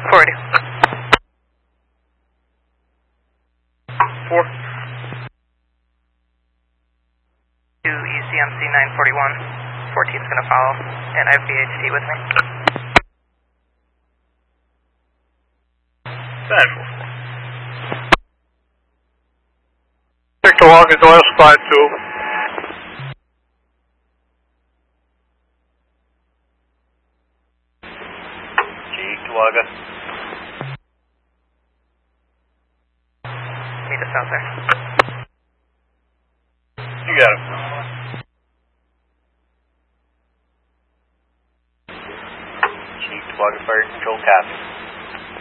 480. 4. To ECMC 941. 14's going to follow, and I have VHD with me. Central 4. Victor Walker, Doyle, Spot 2. Tuaga. Meet us out there. You got it. Chief, Tuaga Fire Control, copy.